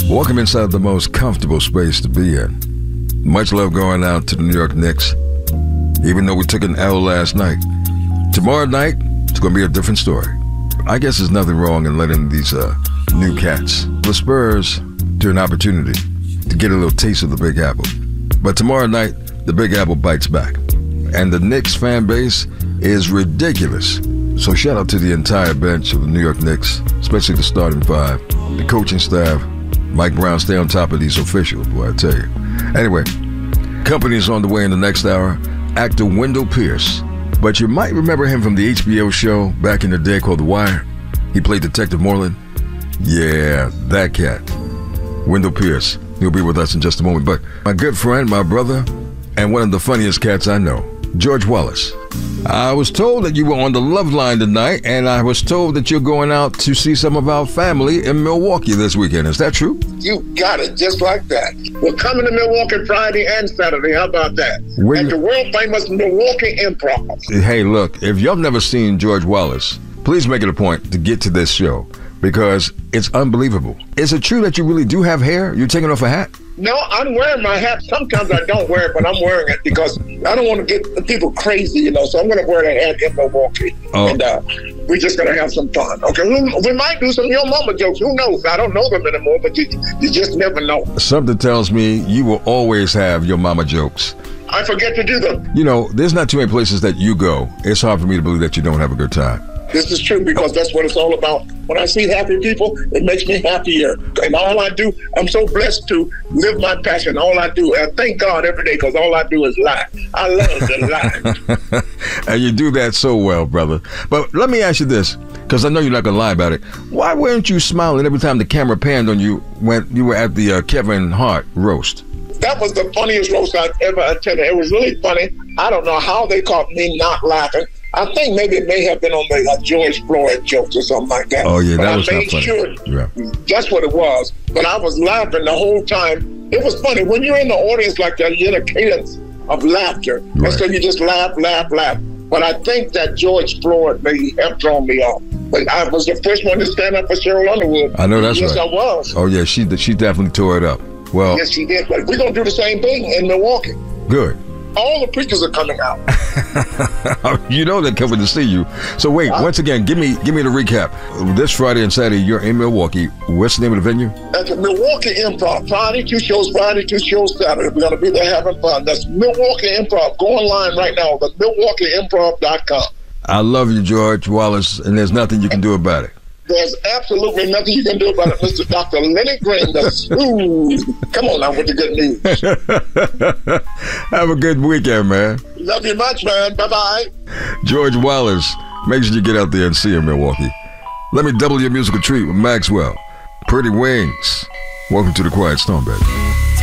Welcome inside the most comfortable space to be in. Much love going out to the New York Knicks, even though we took an L last night. Tomorrow night, it's going to be a different story. I guess there's nothing wrong in letting these new cats, the Spurs, to an opportunity to get a little taste of the Big Apple. But tomorrow night, the Big Apple bites back. And the Knicks fan base is ridiculous. So shout out to the entire bench of the New York Knicks, especially the starting five, the coaching staff. Mike Brown, stay on top of these officials, boy, I tell you. Anyway, company is on the way in the next hour. Actor Wendell Pierce. But you might remember him from the HBO show back in the day called The Wire. He played Detective Moreland. Yeah, that cat. Wendell Pierce. He'll be with us in just a moment. But my good friend, my brother, and one of the funniest cats I know, George Wallace. I was told that you were on the Love Line tonight, and I was told that you're going out to see some of our family in Milwaukee this weekend. Is that true? You got it, just like that. We're coming to Milwaukee Friday and Saturday. How about that? At the world famous Milwaukee Improv. Hey, look, if y'all never seen George Wallace, please make it a point to get to this show because it's unbelievable. Is it true that you really do have hair? You're taking off a hat? No, I'm wearing my hat. Sometimes I don't wear it, but I'm wearing it because I don't want to get the people crazy, so I'm going to wear that hat in Milwaukee. Oh. And we're just going to have some fun. Okay, we might do some Yo Mama jokes. Who knows? I don't know them anymore, but you just never know. Something tells me you will always have Yo Mama jokes. I forget to do them. There's not too many places that you go. It's hard for me to believe that you don't have a good time. This is true because that's what it's all about. When I see happy people, it makes me happier. And all I do, I'm so blessed to live my passion. All I do, I thank God every day because all I do is lie. I love to lie. And you do that so well, brother. But let me ask you this, because I know you're not going to lie about it. Why weren't you smiling every time the camera panned on you when you were at the Kevin Hart roast? That was the funniest roast I've ever attended. It was really funny. I don't know how they caught me not laughing. I think maybe it may have been on the George Floyd jokes or something like that. Oh, yeah, but that was not funny. Sure that's what it was. But I was laughing the whole time. It was funny. When you're in the audience like that, you're in a cadence of laughter. Right. And so you just laugh, laugh, laugh. But I think that George Floyd may have thrown me off. But I was the first one to stand up for Cheryl Underwood. I know that's right. Yes, I was. Oh, yeah, she definitely tore it up. Well, yes, she did. But we're going to do the same thing in Milwaukee. Good. All the preachers are coming out. You know they're coming to see you. So wait, once again, give me the recap. This Friday and Saturday, you're in Milwaukee. What's the name of the venue? At the Milwaukee Improv. Friday, 2 shows Friday, 2 shows Saturday. We're going to be there having fun. That's Milwaukee Improv. Go online right now, the MilwaukeeImprov.com. I love you, George Wallace, and there's nothing you can do about it. There's absolutely nothing you can do about it, Mr. Dr. Lenny Green, the smooth. Come on now with the good news. Have a good weekend, man. Love you much, man. Bye-bye. George Wallace, make sure you get out there and see him, Milwaukee. Let me double your musical treat with Maxwell. Pretty Wings. Welcome to the Quiet Storm, baby.